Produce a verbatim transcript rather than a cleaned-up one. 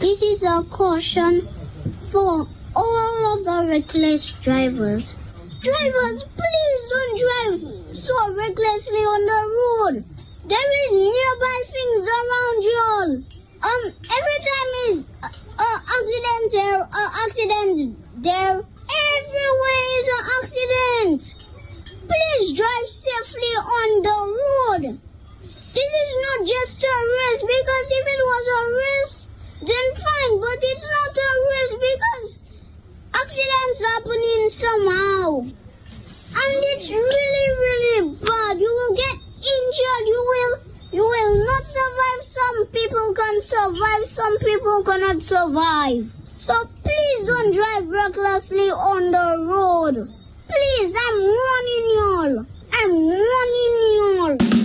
This is a caution for all of the reckless drivers. Drivers, please don't drive so recklessly on the road. There is nearby things around you all. Um, every time is uh, uh, accident there, uh, accident there. Everywhere is an accident. Please drive safely on the road. This is not just a race, because if it was a race, then fine, but it's not a race because accidents happening somehow. And it's really, really bad. You will get injured. You will, you will not survive. Some people can survive. Some people cannot survive. So please don't drive recklessly on the road. Please, I'm warning you all. I'm warning you all.